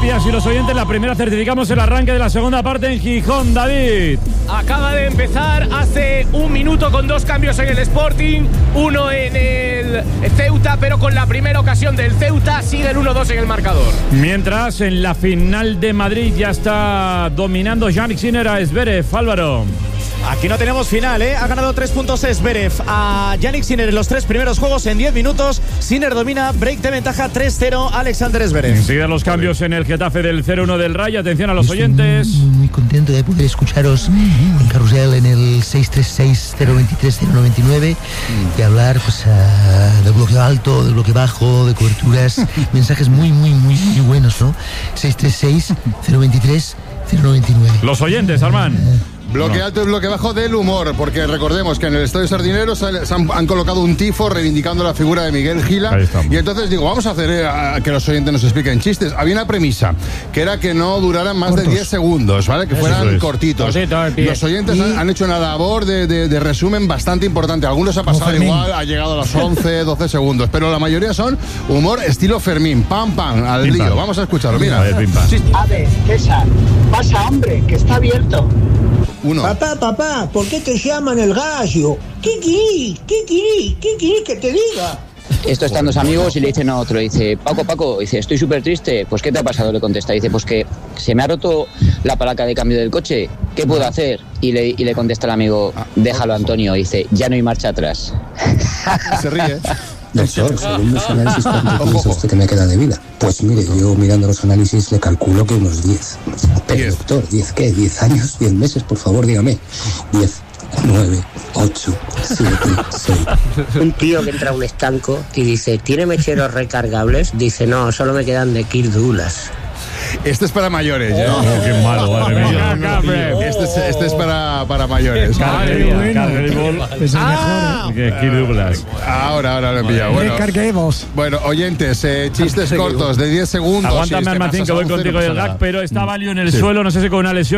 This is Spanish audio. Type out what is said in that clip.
Canarias y los oyentes. La primera certificamos el arranque de la segunda parte en Gijón. David. Acaba de empezar hace un minuto con 2 cambios en el Sporting, uno en el Ceuta, pero con la primera ocasión del Ceuta sigue el 1-2 en el marcador. Mientras en la final de Madrid ya está dominando Jannik Sinner a Zverev. Álvaro. Aquí no tenemos final, ¿eh? Ha ganado 3 puntos Zverev a Jannik Sinner en los 3 primeros juegos en 10 minutos. Sinner domina, break de ventaja 3-0 Alexander Zverev. Enseguida los cambios en el Getafe del 0-1 del Rayo. Atención a los oyentes. Muy contento de poder escucharos en Carrusel en el 636-023-099 y hablar pues del bloque alto, del bloque bajo, de coberturas, mensajes muy buenos, ¿no? 636-023-099. Los oyentes, Armán. Bloque alto y bloque bajo del humor, porque recordemos que en el Estadio Sardinero han colocado un tifo reivindicando la figura de Miguel Gila. Y entonces digo, vamos a hacer que los oyentes nos expliquen chistes. Había una premisa, que era que no duraran más de 10 segundos, ¿vale? Que fueran cortitos. Los oyentes han hecho una labor de resumen bastante importante. Algunos ha pasado igual, ha llegado a los 11, 12 segundos, pero la mayoría son humor estilo Fermín. Pam, al lío. Vamos a escucharlo, mira. A ver, César, pasa, hombre, que está abierto. Uno. Papá, ¿por qué te llaman el gallo? ¿Qué querís que te diga? Esto están 2 amigos y le dicen a otro, dice, Paco, dice, estoy súper triste. Pues ¿qué te ha pasado? Le contesta, dice, pues que se me ha roto la palanca de cambio del coche, ¿qué puedo hacer? Y le contesta el amigo, déjalo Antonio, dice, ya no hay marcha atrás. Se ríe. Doctor, según los análisis, ¿cuánto piensa usted que me queda de vida? Pues mire, yo mirando los análisis le calculo que unos 10. Pero doctor, ¿10 qué? ¿10 años? ¿10 meses? Por favor, dígame. 10, 9, 8, 7, 6. Un tío que entra a un estanco y dice, ¿tiene mecheros recargables? Dice, no, solo me quedan de Kirk Douglas. Este es para mayores, ¿eh? Qué malo, madre mía. Este es para mayores. Es el mejor. Kirk Douglas. Ahora lo he pillado. Bueno, oyentes, chistes cortos de 10 segundos. Aguántame, Almacín, que voy contigo del gag, pero está Valio en el suelo, no sé si con una lesión.